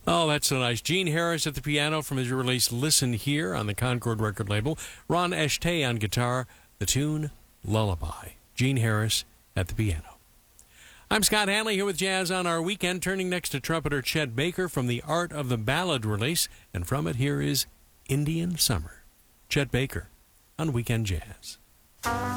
Oh, that's so nice. Gene Harris at the piano from his release Listen Here on the Concord record label. Ron Eshtay on guitar. The tune, Lullaby. Gene Harris at the piano. I'm Scott Hanley here with Jazz on Our Weekend, turning next to trumpeter Chet Baker from the Art of the Ballad release. And from it, here is Indian Summer. Chet Baker on Weekend Jazz.